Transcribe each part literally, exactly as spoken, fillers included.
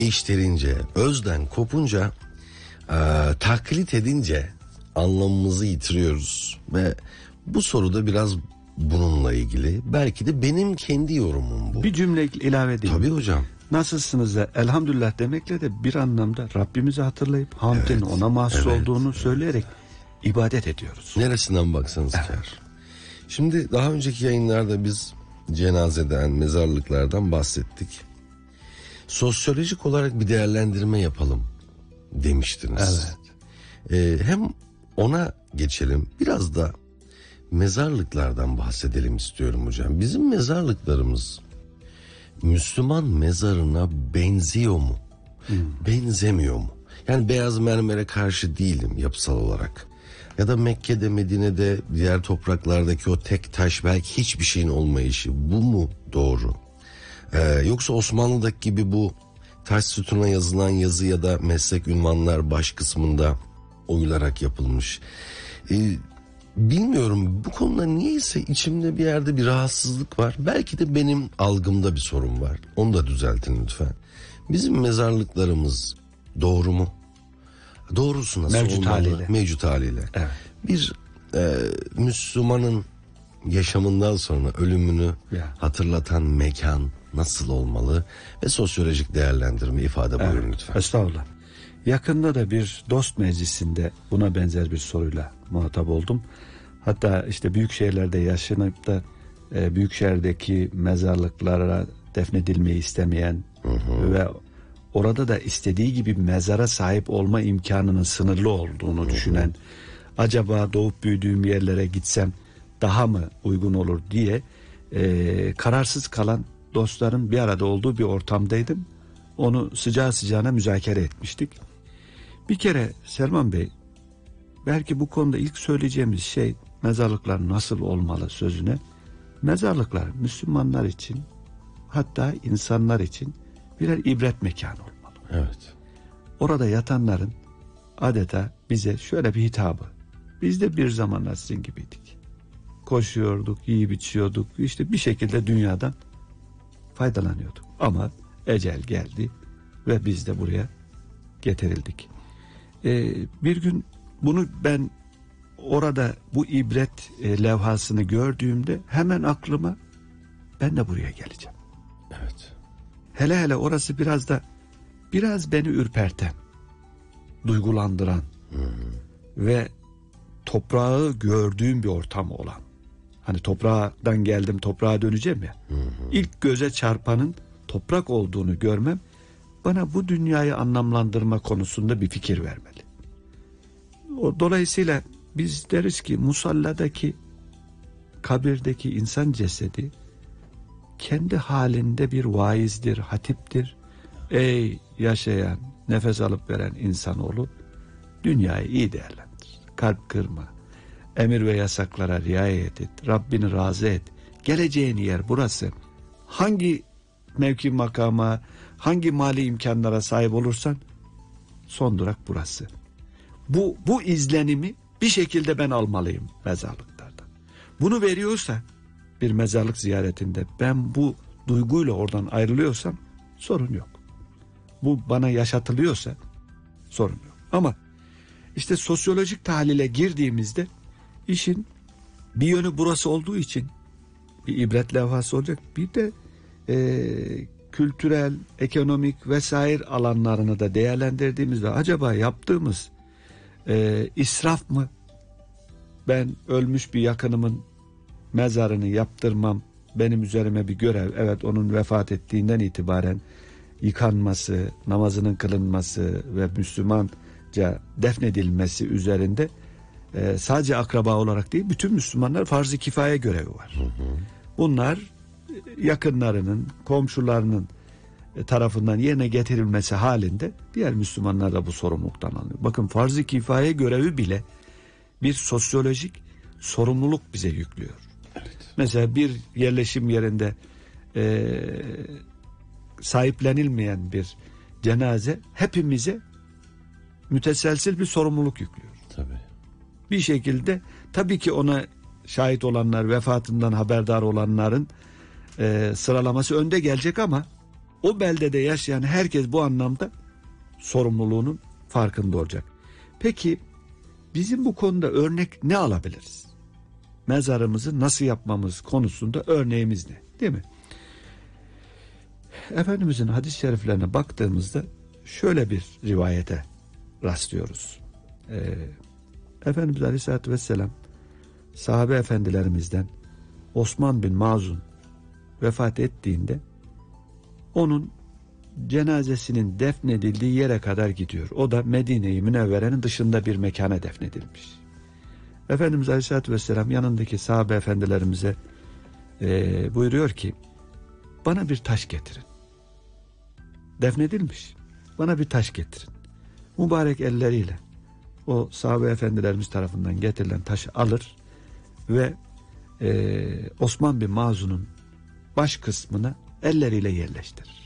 iştirince, özden kopunca, e, taklit edince anlamımızı yitiriyoruz. Ve bu soruda biraz bununla ilgili. Belki de benim kendi yorumum bu. Bir cümle ilave edeyim. Tabii hocam. Nasılsınız da elhamdülillah demekle de bir anlamda Rabbimizi hatırlayıp hamdin Evet, ona mahsus evet, olduğunu evet. söyleyerek ibadet ediyoruz. Neresinden baksanız Evet. kâr. Şimdi daha önceki yayınlarda biz cenazeden, mezarlıklardan bahsettik. Sosyolojik olarak bir değerlendirme yapalım demiştiniz. Evet. Ee, hem ona geçelim, biraz da mezarlıklardan bahsedelim istiyorum hocam. Bizim mezarlıklarımız Müslüman mezarına benziyor mu? Hmm. Benzemiyor mu? Yani beyaz mermere karşı değilim yapısal olarak. Ya da Mekke'de, Medine'de, diğer topraklardaki o tek taş, belki hiçbir şeyin olmayışı, bu mu doğru? Ee, yoksa Osmanlı'daki gibi bu taş sütuna yazılan yazı ya da meslek ünvanlar baş kısmında oyularak yapılmış. Ee, bilmiyorum, bu konuda niyeyse içimde bir yerde bir rahatsızlık var. Belki de benim algımda bir sorun var. Onu da düzeltin lütfen. Bizim mezarlıklarımız doğru mu? Doğrusu nasıl Mevcut olmalı? haliyle. Mevcut haliyle. Evet. Bir e, Müslümanın yaşamından sonra ölümünü Ya. hatırlatan mekan nasıl olmalı? Ve sosyolojik değerlendirme ifade Evet. buyurun lütfen. Estağfurullah. Yakında da bir dost meclisinde buna benzer bir soruyla muhatap oldum. Hatta işte büyük şehirlerde yaşanıp da e, büyük şehirdeki mezarlıklara defnedilmeyi istemeyen Hı hı. ve orada da istediği gibi bir mezara sahip olma imkanının sınırlı olduğunu düşünen, acaba doğup büyüdüğüm yerlere gitsem daha mı uygun olur diye e, kararsız kalan dostların bir arada olduğu bir ortamdaydım. Onu sıcağı sıcağına müzakere etmiştik. Bir kere Selman Bey, belki bu konuda ilk söyleyeceğimiz şey mezarlıklar nasıl olmalı sözüne. Mezarlıklar Müslümanlar için, hatta insanlar için birer ibret mekanı olmalı. Evet. Orada yatanların adeta bize şöyle bir hitabı. Biz de bir zamanlar sizin gibiydik. Koşuyorduk, yiyip içiyorduk. İşte bir şekilde dünyadan faydalanıyorduk. Ama ecel geldi ve biz de buraya getirildik. Ee, bir gün bunu ben orada bu ibret e, levhasını gördüğümde hemen aklıma, ben de buraya geleceğim. Evet. Hele hele orası biraz da biraz beni ürperten, duygulandıran Hı-hı. ve toprağı gördüğüm bir ortam olan. Hani toprağdan geldim, toprağa döneceğim ya. Hı-hı. İlk göze çarpanın toprak olduğunu görmem bana bu dünyayı anlamlandırma konusunda bir fikir vermeli. O, dolayısıyla biz deriz ki musalladaki, kabirdeki insan cesedi kendi halinde bir vaizdir, hatiptir. Ey yaşayan, nefes alıp veren insanoğlu, dünyayı iyi değerlendir. Kalp kırma, emir ve yasaklara riayet et, Rabbini razı et. Geleceğin yer burası. Hangi mevki makama, hangi mali imkanlara sahip olursan son durak burası. Bu, bu izlenimi bir şekilde ben almalıyım mezarlıklardan. Bunu veriyorsa bir mezarlık ziyaretinde ben bu duyguyla oradan ayrılıyorsam sorun yok. Bu bana yaşatılıyorsa sorun yok. Ama işte sosyolojik tahlile girdiğimizde işin bir yönü burası olduğu için bir ibret levhası olacak. Bir de e, kültürel, ekonomik vesaire alanlarını da değerlendirdiğimizde acaba yaptığımız e, israf mı? Ben ölmüş bir yakınımın mezarını yaptırmam benim üzerime bir görev. Evet, onun vefat ettiğinden itibaren yıkanması, namazının kılınması ve Müslümanca defnedilmesi üzerinde e, sadece akraba olarak değil, bütün Müslümanlar farz-ı kifaye görevi var. Hı hı. Bunlar yakınlarının, komşularının tarafından yerine getirilmesi halinde diğer Müslümanlar da bu sorumluluktan alıyor. Bakın, farz-ı kifaye görevi bile bir sosyolojik sorumluluk bize yüklüyor. Evet. Mesela bir yerleşim yerinde e, sahiplenilmeyen bir cenaze hepimize müteselsil bir sorumluluk yüklüyor. Tabii. Bir şekilde tabii ki ona şahit olanlar, vefatından haberdar olanların e, sıralaması önde gelecek ama o beldede yaşayan herkes bu anlamda sorumluluğunun farkında olacak. Peki bizim bu konuda örnek ne alabiliriz? Mezarımızı nasıl yapmamız konusunda örneğimiz ne? Değil mi? Efendimizin hadis-i şeriflerine baktığımızda şöyle bir rivayete rastlıyoruz. Ee, Efendimiz Aleyhisselatü Vesselam sahabe efendilerimizden Osman bin Mazun vefat ettiğinde onun cenazesinin defnedildiği yere kadar gidiyor. O da Medine-i Münevvere'nin dışında bir mekana defnedilmiş. Efendimiz Aleyhisselatü Vesselam yanındaki sahabe efendilerimize e, buyuruyor ki bana bir taş getirin. Defnedilmiş. Bana bir taş getirin. Mübarek elleriyle o sahabe efendilerimiz tarafından getirilen taşı alır ve e, Osman bin Mazun'un baş kısmına elleriyle yerleştirir.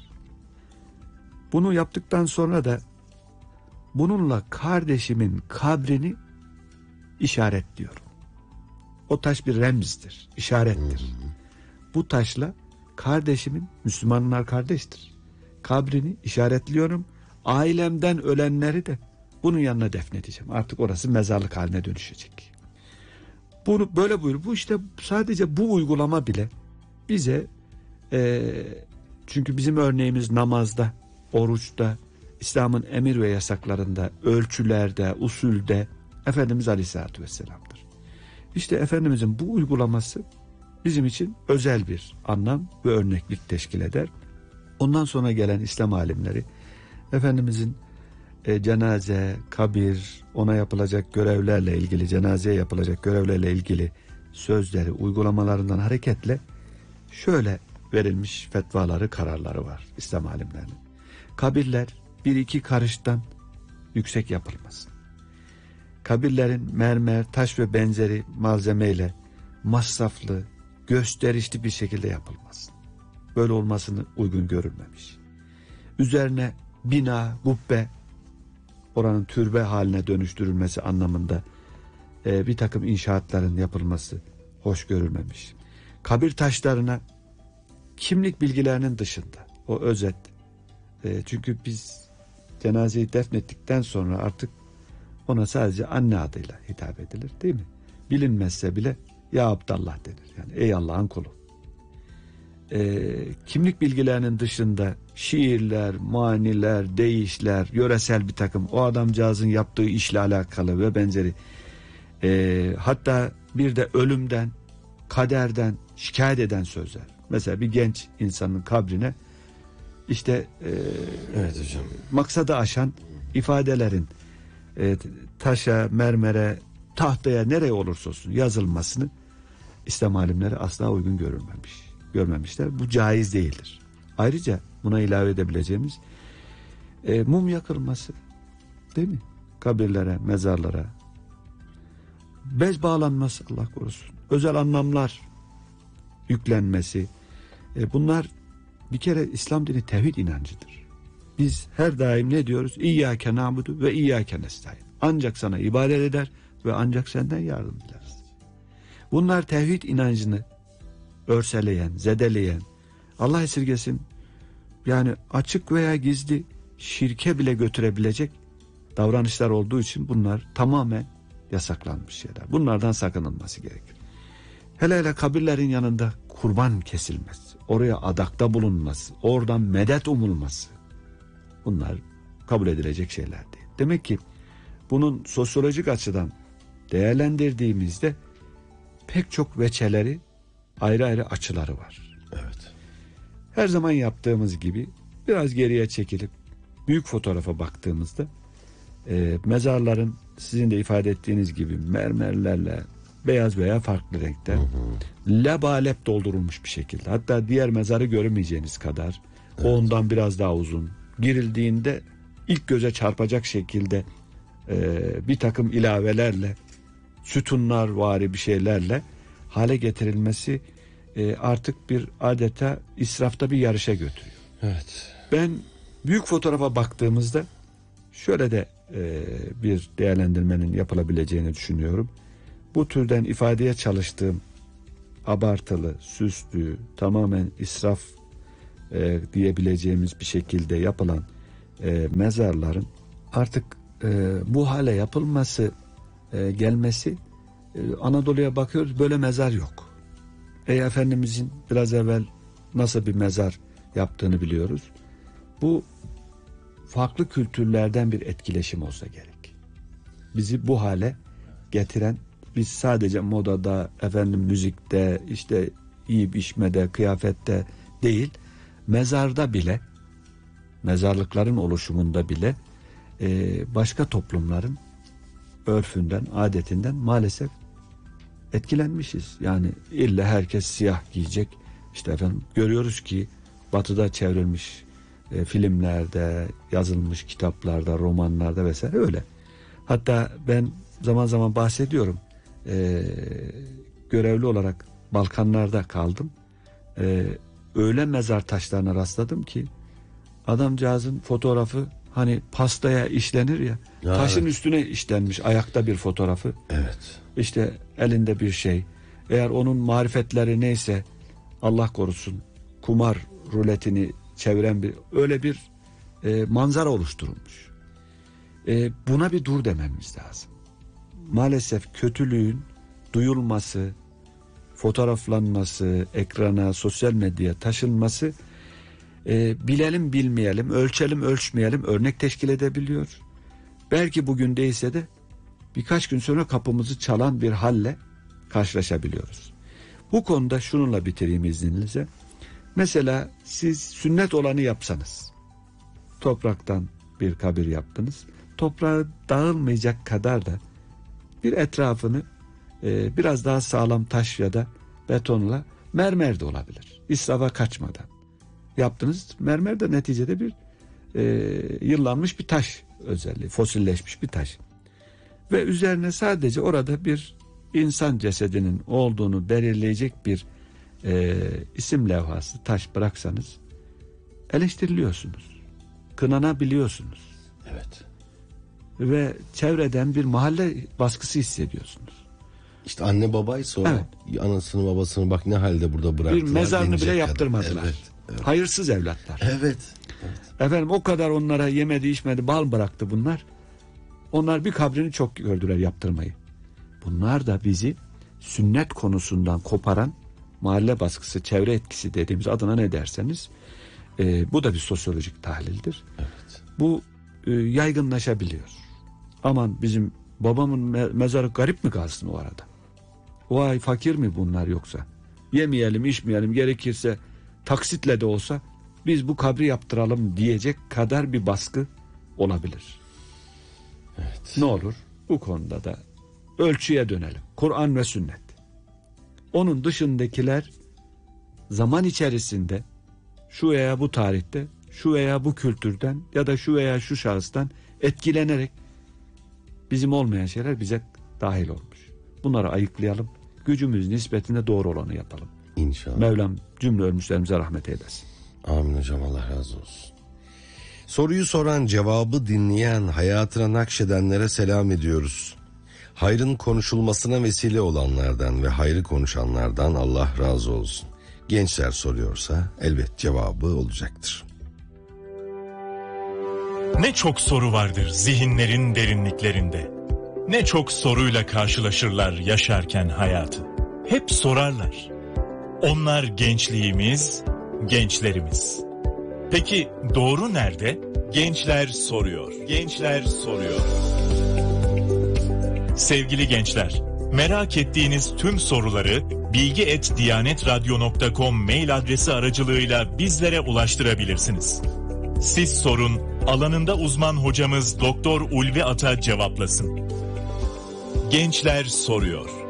Bunu yaptıktan sonra da bununla kardeşimin kabrini işaretliyorum. O taş bir remzdir, işarettir. Hmm. Bu taşla kardeşimin, Müslümanlar kardeştir, kabrini işaretliyorum. Ailemden ölenleri de bunun yanına defnedeceğim. Artık orası mezarlık haline dönüşecek. Bunu böyle buyur. Bu işte sadece bu uygulama bile bize e, çünkü bizim örneğimiz namazda, oruçta, İslam'ın emir ve yasaklarında, ölçülerde, usulde Efendimiz Aleyhisselatü Vesselam'dır. İşte Efendimizin bu uygulaması bizim için özel bir anlam ve örneklik teşkil eder. Ondan sonra gelen İslam alimleri Efendimizin e, cenaze, kabir, ona yapılacak görevlerle ilgili, cenazeye yapılacak görevlerle ilgili sözleri, uygulamalarından hareketle şöyle verilmiş fetvaları, kararları var İslam alimlerinin. Kabirler bir iki karıştan yüksek yapılmasın. Kabirlerin mermer, taş ve benzeri malzemeyle masraflı, gösterişli bir şekilde yapılmasın. Böyle olmasını uygun görülmemiş. Üzerine bina, kubbe, oranın türbe haline dönüştürülmesi anlamında e, bir takım inşaatların yapılması hoş görülmemiş. Kabir taşlarına kimlik bilgilerinin dışında o özet, e, çünkü biz cenazeyi defnettikten sonra artık ona sadece anne adıyla hitap edilir, değil mi? Bilinmezse bile ya Abdallah denir. Yani ey Allah'ın kulu. E, kimlik bilgilerinin dışında şiirler, maniler, deyişler, yöresel bir takım o adamcağızın yaptığı işle alakalı ve benzeri e, hatta bir de ölümden, kaderden şikayet eden sözler. Mesela bir genç insanın kabrine işte e, evet hocam, maksadı aşan ifadelerin e, taşa, mermere, tahtaya, nereye olursa olsun yazılmasını İslam alimleri asla uygun görülmemiş, görmemişler. Bu caiz değildir. Ayrıca buna ilave edebileceğimiz e, mum yakılması, değil mi? Kabirlere, mezarlara, bez bağlanması, Allah korusun, özel anlamlar yüklenmesi, e, bunlar bir kere İslam dini tevhid inancıdır. Biz her daim ne diyoruz? İyyâke na'budu ve iyyâke nestaîn. Ancak sana ibadet eder ve ancak senden yardım dileriz. Bunlar tevhid inancını örseleyen, zedeleyen, Allah esirgesin, yani açık veya gizli şirke bile götürebilecek davranışlar olduğu için bunlar tamamen yasaklanmış şeyler. Bunlardan sakınılması gerekir. Hele hele kabirlerin yanında kurban kesilmesi, oraya adakta bulunması, oradan medet umulması, bunlar kabul edilecek şeyler değil. Demek ki bunun sosyolojik açıdan değerlendirdiğimizde pek çok veçeleri, ayrı ayrı açıları var. Evet. Her zaman yaptığımız gibi biraz geriye çekilip büyük fotoğrafa baktığımızda e, mezarların sizin de ifade ettiğiniz gibi mermerlerle, beyaz veya farklı renkte, hı hı, lebalep doldurulmuş bir şekilde, hatta diğer mezarı göremeyeceğiniz kadar, evet, o ondan biraz daha uzun, girildiğinde ilk göze çarpacak şekilde e, bir takım ilavelerle, sütunlar vari bir şeylerle hale getirilmesi e, artık bir adeta israfta bir yarışa götürüyor. Evet. Ben büyük fotoğrafa baktığımızda şöyle de e, bir değerlendirmenin yapılabileceğini düşünüyorum. Bu türden ifadeye çalıştığım abartılı, süslü, tamamen israf e, diyebileceğimiz bir şekilde yapılan e, mezarların artık e, bu hale yapılması e, gelmesi, e, Anadolu'ya bakıyoruz, böyle mezar yok. Ey Efendimizin biraz evvel nasıl bir mezar yaptığını biliyoruz. Bu farklı kültürlerden bir etkileşim olsa gerek. Bizi bu hale getiren, biz sadece modada, efendim müzikte, işte yiyip içmede, kıyafette değil, mezarda bile, mezarlıkların oluşumunda bile e, başka toplumların örfünden, adetinden maalesef etkilenmişiz. Yani illa herkes siyah giyecek. İşte efendim görüyoruz ki batıda çevrilmiş e, filmlerde, yazılmış kitaplarda, romanlarda vesaire öyle. Hatta ben zaman zaman bahsediyorum. E, görevli olarak Balkanlarda kaldım. E, öyle mezar taşlarına rastladım ki adamcağızın fotoğrafı hani pastaya işlenir ya, ya taşın evet. üstüne işlenmiş ayakta bir fotoğrafı. Evet. İşte elinde bir şey. Eğer onun marifetleri neyse Allah korusun kumar ruletini çeviren bir öyle bir e, manzara oluşturulmuş. E, buna bir dur dememiz lazım. Maalesef kötülüğün duyulması, fotoğraflanması, ekrana, sosyal medyaya taşınması e, bilelim bilmeyelim, ölçelim ölçmeyelim örnek teşkil edebiliyor. Belki bugün değilse de birkaç gün sonra kapımızı çalan bir halle karşılaşabiliyoruz. Bu konuda şununla bitireyim izninizle. Mesela siz sünnet olanı yapsanız, topraktan bir kabir yaptınız, toprağa dağılmayacak kadar da bir etrafını e, biraz daha sağlam taş ya da betonla, mermer de olabilir. İsrafa kaçmadan yaptınız. Mermer de neticede bir e, yıllanmış bir taş özelliği, fosilleşmiş bir taş. Ve üzerine sadece orada bir insan cesedinin olduğunu belirleyecek bir e, isim levhası, taş bıraksanız eleştiriliyorsunuz. Kınanabiliyorsunuz. Evet. Ve çevreden bir mahalle baskısı hissediyorsunuz. İşte anne babaysa o, evet. Anasını babasını bak ne halde burada bıraktılar. Bir mezarını bile yaptırmadılar. Evet, evet. Hayırsız evlatlar. Evet, evet. Efendim o kadar onlara yemedi içmedi bal bıraktı bunlar. Onlar bir kabrini çok gördüler yaptırmayı. Bunlar da bizi sünnet konusundan koparan mahalle baskısı, çevre etkisi dediğimiz adına ne derseniz e, bu da bir sosyolojik tahlildir. Evet. Bu e, yaygınlaşabiliyor. Aman bizim babamın me- mezarı garip mi kalsın o arada? Vay fakir mi bunlar yoksa? Yemeyelim içmeyelim gerekirse taksitle de olsa biz bu kabri yaptıralım diyecek kadar bir baskı olabilir. Evet. Ne olur bu konuda da ölçüye dönelim. Kur'an ve sünnet. Onun dışındakiler zaman içerisinde şu veya bu tarihte, şu veya bu kültürden ya da şu veya şu şahıstan etkilenerek bizim olmayan şeyler bize dahil olmuş. Bunları ayıklayalım. Gücümüz nispetinde doğru olanı yapalım. İnşallah. Mevlam cümle ölmüşlerimize rahmet eylesin. Amin hocam, Allah razı olsun. Soruyu soran, cevabı dinleyen, hayatına nakşedenlere selam ediyoruz. Hayrın konuşulmasına vesile olanlardan ve hayrı konuşanlardan Allah razı olsun. Gençler soruyorsa elbet cevabı olacaktır. Ne çok soru vardır zihinlerin derinliklerinde. Ne çok soruyla karşılaşırlar yaşarken hayatı. Hep sorarlar. Onlar gençliğimiz, gençlerimiz. Peki doğru nerede? Gençler soruyor. Gençler soruyor. Sevgili gençler, merak ettiğiniz tüm soruları bilgi et diyanet radyo nokta com mail adresi aracılığıyla bizlere ulaştırabilirsiniz. Siz sorun, alanında uzman hocamız Doktor Ulvi Ata cevaplasın. Gençler soruyor.